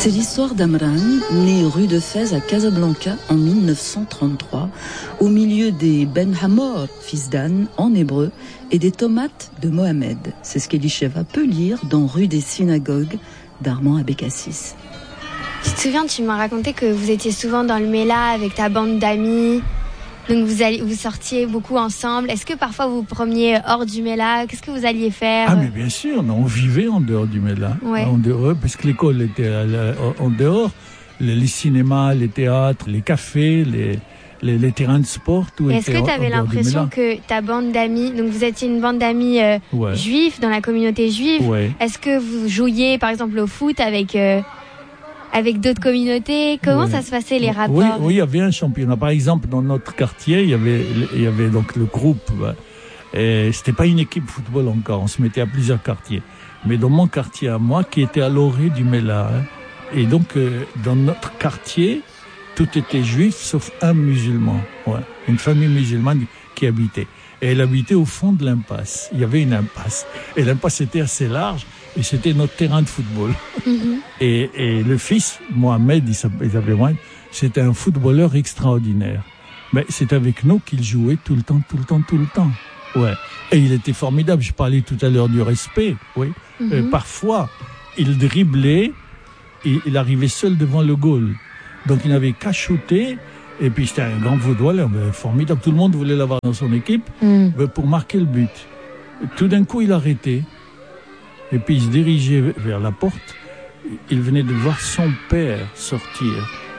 C'est l'histoire d'Amran, né rue de Fès à Casablanca en 1933, au milieu des Ben Hamor, fils d'Anne, en hébreu, et des tomates de Mohamed. C'est ce qu'Elisheva peut lire dans Rue des Synagogues d'Armand Abécassis. Tu te souviens, tu m'as raconté que vous étiez souvent dans le Mela avec ta bande d'amis. Donc vous sortiez beaucoup ensemble. Est-ce que parfois vous vous promeniez hors du Mela? Qu'est-ce que vous alliez faire? Ah mais bien sûr, non, on vivait en dehors du Mela. Ouais. En dehors, parce que l'école était en dehors. Les cinémas, les théâtres, les cafés, les terrains de sport, tout était. Est-ce que tu avais l'impression que ta bande d'amis, donc vous étiez une bande d'amis juifs dans la communauté juive, est-ce que vous jouiez par exemple au foot avec d'autres communautés? Comment ça se passait les rapports? Oui, il y avait un championnat. Par exemple, dans notre quartier, il y avait donc le groupe. Et c'était pas une équipe football encore. On se mettait à plusieurs quartiers. Mais dans mon quartier à moi, qui était à l'orée du Mela, et donc dans notre quartier, tout était juif sauf un musulman. Une famille musulmane qui habitait. Et elle habitait au fond de l'impasse. Il y avait une impasse. Et l'impasse était assez large. Et c'était notre terrain de football. Mm-hmm. Et le fils, Mohamed, il s'appelait Mohamed, c'était un footballeur extraordinaire. Mais c'est avec nous qu'il jouait tout le temps. Ouais. Et il était formidable. Je parlais tout à l'heure du respect. Oui. Mm-hmm. Parfois, il driblait et il arrivait seul devant le goal. Donc il n'avait qu'à shooter. Et puis c'était un grand footballeur, formidable. Tout le monde voulait l'avoir dans son équipe pour marquer le but. Tout d'un coup, il arrêtait. Et puis il se dirigeait vers la porte. Il venait de voir son père sortir.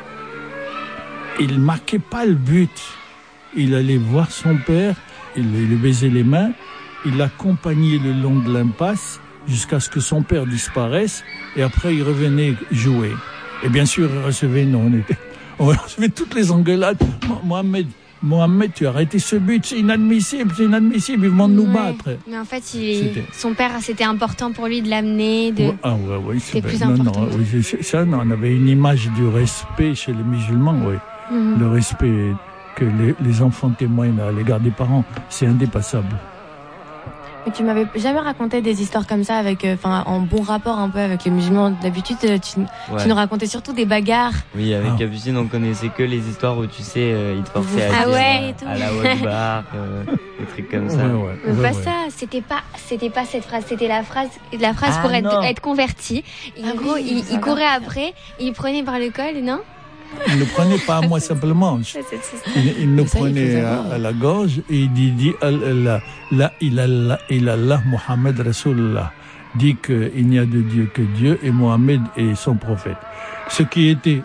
Il ne marquait pas le but. Il allait voir son père, il lui baisait les mains, il l'accompagnait le long de l'impasse jusqu'à ce que son père disparaisse. Et après, il revenait jouer. Et bien sûr, il recevait, on recevait toutes les engueulades. Mohamed, tu as arrêté ce but, c'est inadmissible, ils vont nous battre. Mais en fait, son père, c'était important pour lui de l'amener. C'était plus important. On avait une image du respect chez les musulmans, Le respect que les enfants témoignent à l'égard des parents, c'est indépassable. Mais tu m'avais jamais raconté des histoires comme ça en bon rapport un peu avec les musulmans. D'habitude, tu nous racontais surtout des bagarres. Oui, avec Capucine, on connaissait que les histoires où ils te forçaient à dire à la Akbar, des trucs comme ça. C'était pas cette phrase, c'était la phrase pour être converti. En gros, il courait après, il prenait par le col, non? Il ne prenait pas à moi simplement. Il nous prenait à la gorge et il dit la ilallah Muhammad Rasulullah. Dit qu'il n'y a de Dieu que Dieu et Mohamed est son prophète. Ce qui était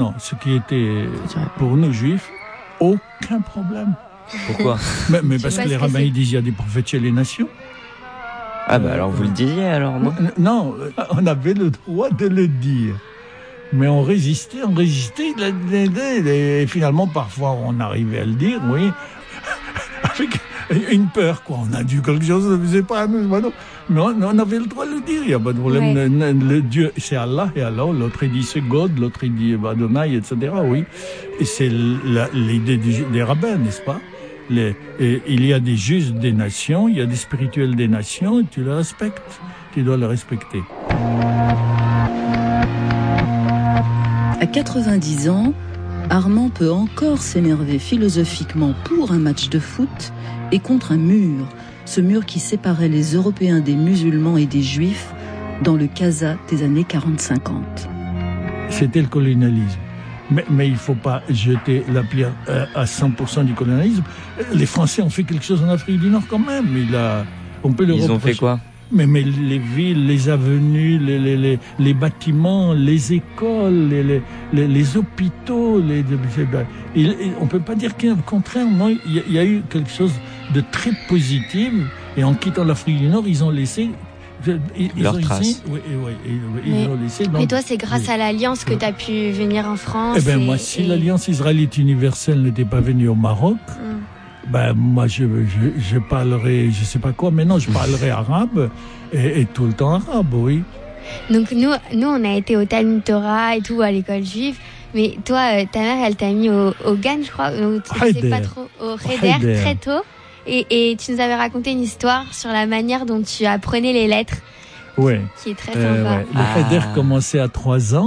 pour nous juifs, aucun problème. Pourquoi? Mais parce que les rabbins ils disent il y a des prophètes chez les nations. Ah alors vous le disiez alors, non? Non, on avait le droit de le dire. Mais on résistait, et finalement, parfois, on arrivait à le dire, avec une peur, On a dû quelque chose, ne faisait pas, mais on avait le droit de le dire, il n'y a pas de problème. Le Dieu, c'est Allah et Allah, l'autre il dit c'est God, l'autre il dit Adonai, etc., Et c'est l'idée des rabbins, n'est-ce pas? Il y a des justes des nations, il y a des spirituels des nations, et tu les respectes, tu dois les respecter. À 90 ans, Armand peut encore s'énerver philosophiquement pour un match de foot et contre un mur. Ce mur qui séparait les Européens des musulmans et des Juifs dans le Casa des années 40-50. C'était le colonialisme. Mais il ne faut pas jeter la pierre à 100% du colonialisme. Les Français ont fait quelque chose en Afrique du Nord quand même. On peut le reprocher. Ils ont fait quoi? Mais les villes, les avenues, les bâtiments, les écoles, les hôpitaux, on peut pas dire qu'il y a le contraire. Non, il y a eu quelque chose de très positif. Et en quittant l'Afrique du Nord, ils ont laissé leur trace. Mais toi, c'est grâce à l'Alliance que tu as pu venir en France. Moi, si l'Alliance israélite universelle n'était pas venue au Maroc. Moi, je parlerai, je sais pas quoi, mais non, je parlerai arabe et tout le temps arabe, oui. Donc, nous, on a été au Talmud Torah et tout, à l'école juive. Mais toi, ta mère, elle t'a mis au GAN, je crois, au Cheder, très tôt. Et tu nous avais raconté une histoire sur la manière dont tu apprenais les lettres. Oui. Qui est très sympa. Le Cheder commençait à 3 ans.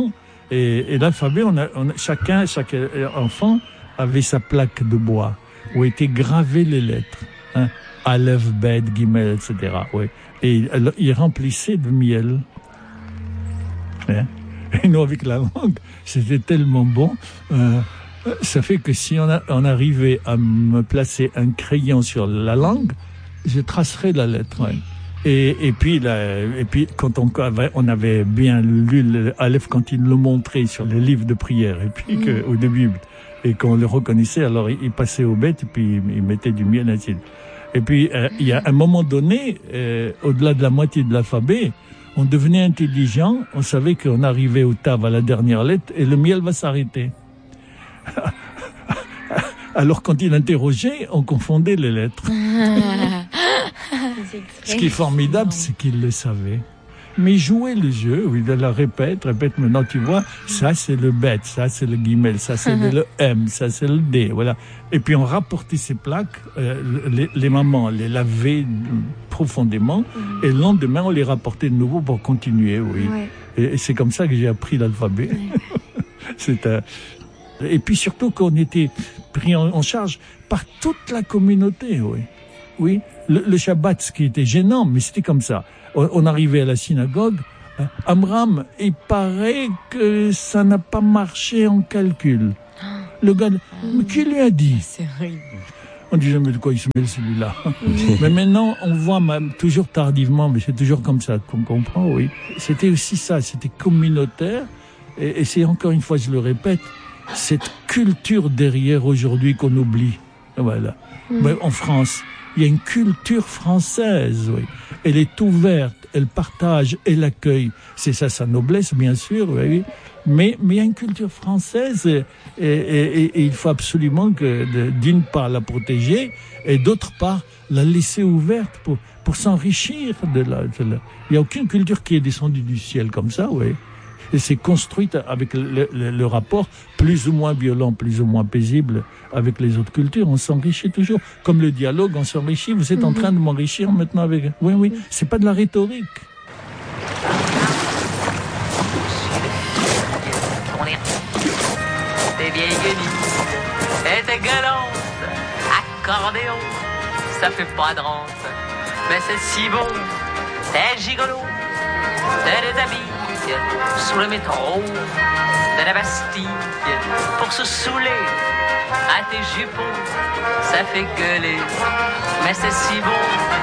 Et l'alphabet, chaque enfant avait sa plaque de bois où étaient gravées les lettres. Hein, Aleph, Bet, Gimel, etc. Ouais. Et il remplissait de miel. Hein. Et nous, avec la langue, c'était tellement bon. Ça fait que si on arrivait à me placer un crayon sur la langue, je tracerais la lettre. Ouais. Et puis quand on avait bien lu l'Aleph quand il le montrait sur les livres de prière et puis au début et qu'on le reconnaissait, alors il passait au bête et puis il mettait du miel ainsi. Et puis il y a un moment donné, au-delà de la moitié de l'alphabet, on devenait intelligent, on savait qu'on arrivait au tav à la dernière lettre et le miel va s'arrêter. Alors quand il interrogeait, on confondait les lettres. Ce qui est formidable, c'est qu'il le savait. Mais il jouait le jeu, oui, il la répète, maintenant tu vois, ça c'est le bet, ça c'est le guimel, ça c'est le M, ça c'est le D, voilà. Et puis on rapportait ces plaques, les mamans les lavaient profondément, et le lendemain on les rapportait de nouveau pour continuer, oui. Ouais. Et c'est comme ça que j'ai appris l'alphabet. Ouais. Et puis surtout qu'on était pris en charge par toute la communauté, oui. Oui, le Shabbat, ce qui était gênant, mais c'était comme ça. On arrivait à la synagogue, Amram, il paraît que ça n'a pas marché en calcul. Le gars, mais qui lui a dit? C'est horrible. On dit jamais de quoi il se mêle celui-là. Mais maintenant, on voit même, toujours tardivement, mais c'est toujours comme ça qu'on comprend, oui. C'était aussi ça, c'était communautaire, et c'est encore une fois, je le répète, cette culture derrière aujourd'hui qu'on oublie. Voilà. Mais en France, il y a une culture française, oui. Elle est ouverte, elle partage, elle accueille. C'est ça sa noblesse, bien sûr, oui. Mais il y a une culture française et il faut absolument d'une part la protéger et d'autre part la laisser ouverte pour s'enrichir de la. Il n'y a aucune culture qui est descendue du ciel comme ça, oui. Et c'est construite avec le rapport plus ou moins violent, plus ou moins paisible avec les autres cultures. On s'enrichit toujours. Comme le dialogue, on s'enrichit. Vous êtes en train de m'enrichir maintenant avec... Oui, c'est pas de la rhétorique. Tes vieilles guenilles et tes galantes, accordéon, ça fait pas de rente. Mais c'est si bon, t'es gigolo, t'es des amis. Sous le métro de la Bastille pour se saouler à tes jupons, ça fait gueuler, mais c'est si bon.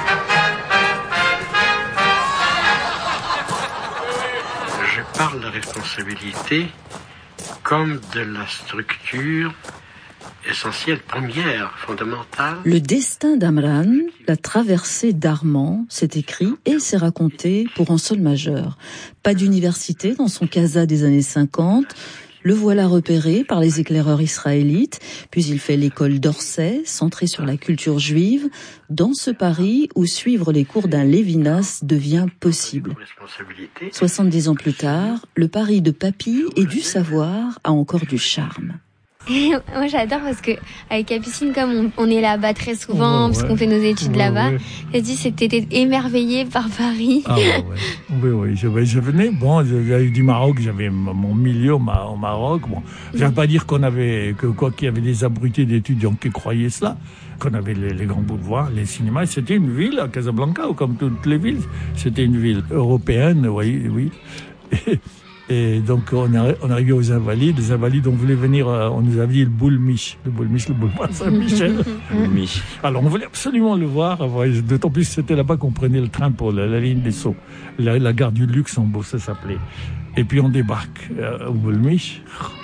Je parle de responsabilité comme de la structure essentielle, première, fondamentale. Le destin d'Amran, la traversée d'Armand, c'est écrit et c'est raconté pour un sol majeur. Pas d'université dans son casa des années 50. Le voilà repéré par les éclaireurs israélites, puis il fait l'école d'Orsay, centrée sur la culture juive, dans ce Paris où suivre les cours d'un Lévinas devient possible. 70 ans plus tard, le Paris de Papy et du savoir a encore du charme. Moi j'adore parce que avec Capucine, comme on est là-bas très souvent, parce qu'on fait nos études là-bas, j'ai dit que t'étais émerveillé par Paris. Ah oui, je venais, j'avais du Maroc, j'avais mon milieu au Maroc, je ne vais pas dire qu'il y avait des abrutis d'étudiants qui croyaient cela, qu'on avait les grands boulevards, les cinémas, c'était une ville à Casablanca, comme toutes les villes, c'était une ville européenne, oui. Et donc, on arrivait aux Invalides. Les Invalides, on voulait venir, on nous avait dit le boulevard Saint-Michel. Alors, on voulait absolument le voir. D'autant plus, c'était là-bas qu'on prenait le train pour la ligne des Sceaux. La gare du Luxembourg, ça s'appelait. Et puis, on débarque au Boulmiche.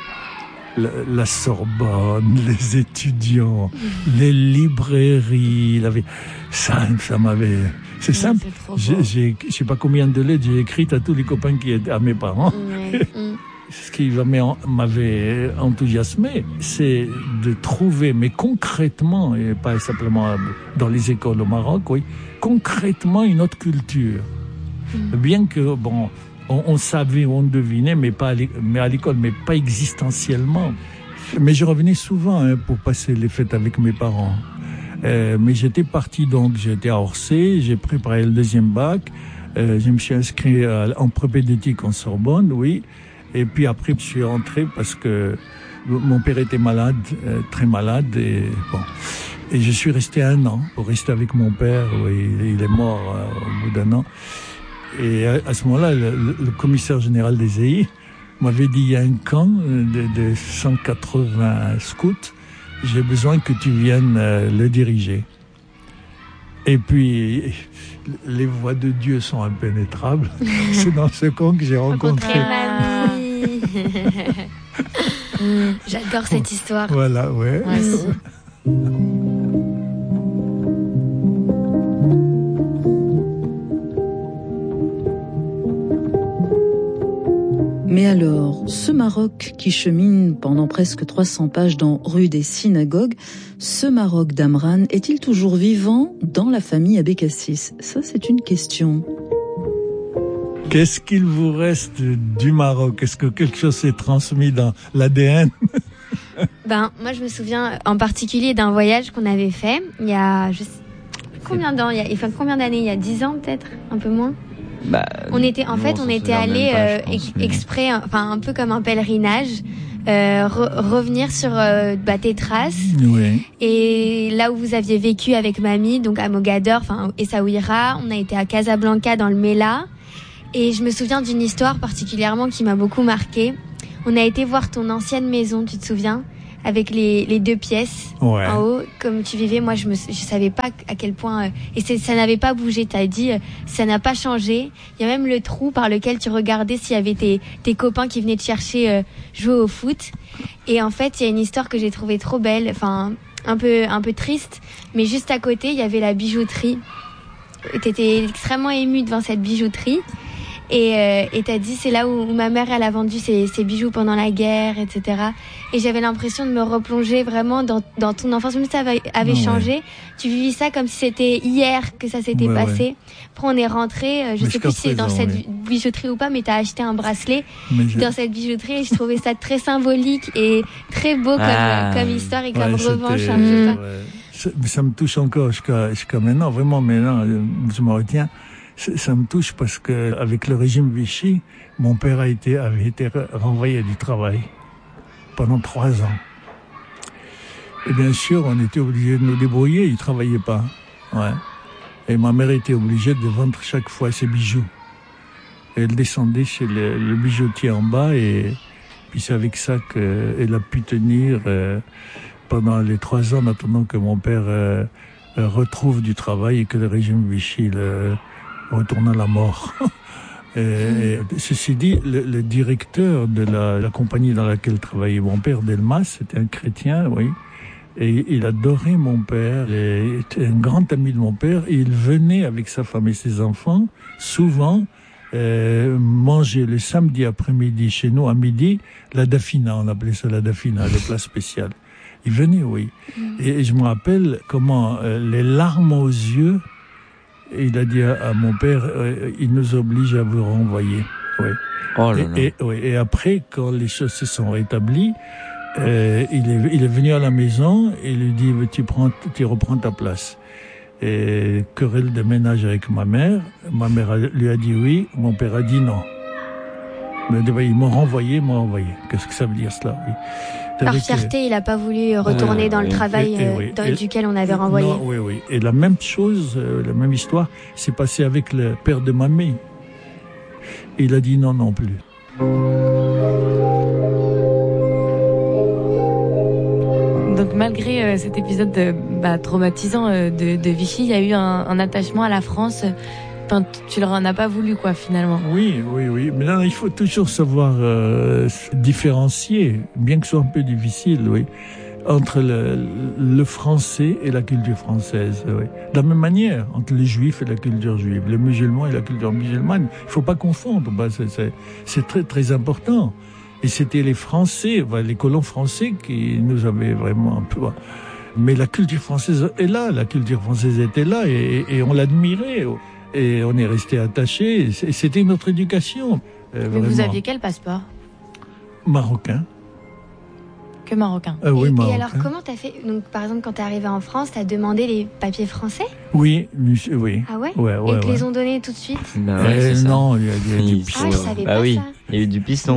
La Sorbonne, les étudiants, les librairies, ça m'avait... C'est simple. Je sais pas combien de lettres j'ai écrites à tous les copains qui étaient à mes parents. Ce qui m'avait enthousiasmé, c'est de trouver, mais concrètement, et pas simplement dans les écoles au Maroc, concrètement une autre culture. Bien que, on savait, on devinait, mais à l'école, mais pas existentiellement. Mais je revenais souvent pour passer les fêtes avec mes parents. Mais j'étais parti, donc j'étais à Orsay, j'ai préparé le deuxième bac, je me suis inscrit en propédeutique en Sorbonne, oui, Et puis après, je suis rentré parce que mon père était malade, très malade, et bon. Et je suis resté 1 an pour rester avec mon père. Il est mort au bout d'1 an. Et à ce moment-là, le commissaire général des EI m'avait dit, il y a un camp de 180 scouts, j'ai besoin que tu viennes le diriger. Et puis, les voies de Dieu sont impénétrables. C'est dans ce camp que j'ai rencontré mamie. J'adore cette histoire. Voilà, ouais. Mais alors, ce Maroc qui chemine pendant presque 300 pages dans Rue des Synagogues, ce Maroc d'Amran est-il toujours vivant dans la famille Abécassis? Ça, c'est une question. Qu'est-ce qu'il vous reste du Maroc? Est-ce que quelque chose s'est transmis dans l'ADN? Moi, je me souviens en particulier d'un voyage qu'on avait fait il y a... combien d'années? Il y a 10 ans peut-être? Un peu moins? On était allé exprès, un peu comme un pèlerinage, revenir sur tes traces. Oui. Et là où vous aviez vécu avec mamie, donc à Mogador, Essaouira, on a été à Casablanca dans le Mela. Et je me souviens d'une histoire particulièrement qui m'a beaucoup marquée. On a été voir ton ancienne maison, tu te souviens? Avec les 2 pièces en haut, comme tu vivais. Moi, je savais pas à quel point, ça n'avait pas bougé. T'as dit, ça n'a pas changé. Il y a même le trou par lequel tu regardais s'il y avait tes copains qui venaient te chercher jouer au foot. Et en fait, il y a une histoire que j'ai trouvée trop belle, un peu triste, mais juste à côté, il y avait la bijouterie. T'étais extrêmement émue devant cette bijouterie. Et t'as dit, c'est là où ma mère, elle a vendu ses bijoux pendant la guerre, etc. Et j'avais l'impression de me replonger vraiment dans ton enfance. Même si ça avait changé, tu vivais ça comme si c'était hier que ça s'était passé. Ouais. Après, on est rentré, je sais plus si c'est dans cette bijouterie ou pas, mais t'as acheté un bracelet dans cette bijouterie et je trouvais ça très symbolique et très beau comme histoire et comme revanche. Ça me touche encore jusqu'à maintenant, vraiment maintenant, je me retiens. Ça me touche parce que avec le régime Vichy, mon père avait été renvoyé du travail pendant 3 ans. Et bien sûr, on était obligés de nous débrouiller, il travaillait pas. Ouais. Et ma mère était obligée de vendre chaque fois ses bijoux. Et elle descendait chez le bijoutier en bas et puis c'est avec ça qu'elle a pu tenir pendant les 3 ans en attendant que mon père retrouve du travail et que le régime Vichy retourne à la mort. Et ceci dit, le directeur de la compagnie dans laquelle travaillait mon père, Delmas, c'était un chrétien, oui. Et il adorait mon père, il était un grand ami de mon père, et il venait avec sa femme et ses enfants, souvent, manger le samedi après-midi chez nous, à midi, la dafina, on appelait ça la dafina, le plat spécial. Il venait, oui. Et je me rappelle comment les larmes aux yeux, il a dit à mon père, il nous oblige à vous renvoyer. Oui. Oh là là. Et après, quand les choses se sont rétablies, il est venu à la maison et il lui dit, tu reprends ta place. Et querelle de ménage avec ma mère lui a dit oui, mon père a dit non. Mais ils m'ont renvoyé. Qu'est-ce que ça veut dire cela? Oui. Par fierté, il n'a pas voulu retourner dans le travail duquel on avait renvoyé. Non, oui. Et la même chose, la même histoire s'est passée avec le père de mamie. Il a dit non plus. Donc malgré cet épisode traumatisant de Vichy, il y a eu un attachement à la France. Enfin, tu leur en as pas voulu, quoi, finalement. Oui. Mais là, il faut toujours savoir différencier, bien que ce soit un peu difficile, oui, entre le français et la culture française. Oui. De la même manière, entre les juifs et la culture juive, les musulmans et la culture musulmane. Il faut pas confondre. C'est très, très important. Et c'était les Français, les colons français qui nous avaient vraiment un peu... Mais la culture française est là, la culture française était là et on l'admirait. Et on est resté attachés. C'était notre éducation. Mais vous aviez quel passeport? Marocain. Que marocain. Oui, marocain. Et alors, comment t'as fait? Donc, par exemple, quand t'es arrivé en France, t'as demandé les papiers français? Oui. Ah ouais? Ouais. Et te les ont donnés tout de suite? Non, il y a du piston. Ah, je savais pas ça. Il y a eu du piston.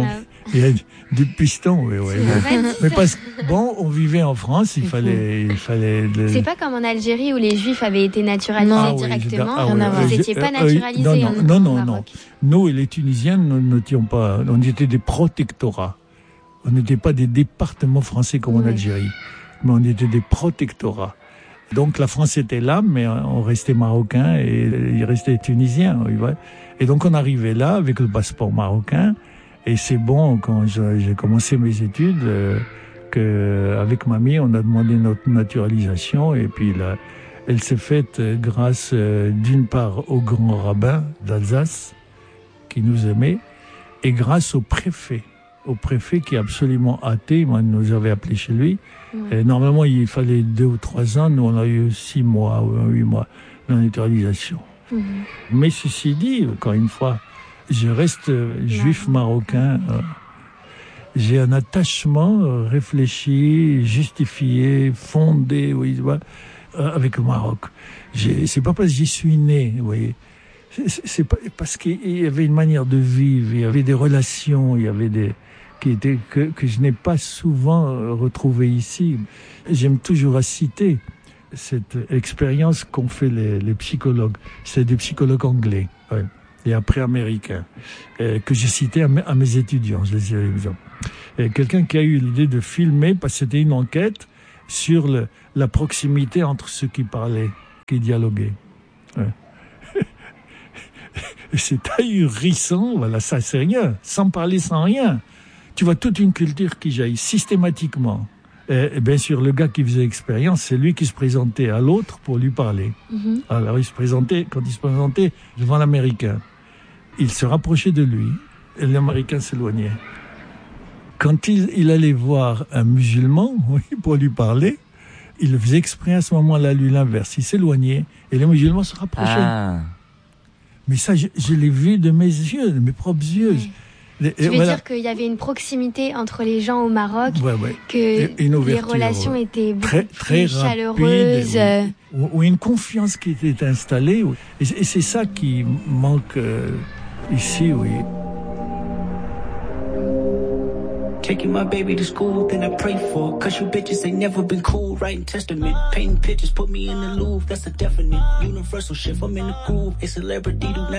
Il y a du piston, oui. Mais parce que, bon, on vivait en France, il fallait. C'est pas comme en Algérie où les Juifs avaient été naturalisés directement. Vous n'étiez pas naturalisés non. Maroc. Nous et les Tunisiens, nous n'étions pas. On était des protectorats. On n'était pas des départements français comme en Algérie, mais on était des protectorats. Donc la France était là, mais on restait marocain et il restait tunisien. Et donc on arrivait là avec le passeport marocain. Et c'est bon, quand j'ai commencé mes études, qu'avec mamie, on a demandé notre naturalisation. Et puis là, elle s'est faite grâce, d'une part, au grand rabbin d'Alsace, qui nous aimait, et grâce au préfet qui est absolument athée. Il nous avait appelé chez lui. Et normalement, il fallait 2 ou 3 ans. Nous, on a eu 6 mois ou 8 mois de naturalisation. Mais ceci dit, encore une fois, je reste juif marocain. J'ai un attachement réfléchi, justifié, fondé, avec le Maroc. C'est pas parce que j'y suis né, vous voyez. C'est pas parce qu'il y avait une manière de vivre, il y avait des relations, il y avait que je n'ai pas souvent retrouvé ici. J'aime toujours à citer cette expérience qu'ont fait les psychologues. C'est des psychologues anglais. Et après américain, que j'ai cité à mes étudiants, je les ai exemple. Quelqu'un qui a eu l'idée de filmer, parce que c'était une enquête sur la proximité entre ceux qui parlaient, qui dialoguaient. C'est ahurissant, voilà, ça c'est rien, sans parler, sans rien. Tu vois toute une culture qui jaillit systématiquement. Et bien sûr, le gars qui faisait l'expérience, c'est lui qui se présentait à l'autre pour lui parler. Alors quand il se présentait devant l'Américain, il se rapprochait de lui et l'Américain s'éloignait. Quand il allait voir un musulman pour lui parler, il le faisait exprès à ce moment-là, lui l'inverse. Il s'éloignait et les musulmans se rapprochaient. Mais ça, je l'ai vu de mes yeux, de mes propres yeux. Tu veux dire qu'il y avait une proximité entre les gens au Maroc, que les relations étaient beaucoup plus chaleureuses. Ou une confiance qui était installée. Et c'est ça qui manque ici, Taking my baby to school, then I pray for her. Cause you bitches ain't never been cool. Writing testament, painting pictures, put me in the Louvre. That's a definite universal shift. I'm in the groove. A celebrity do not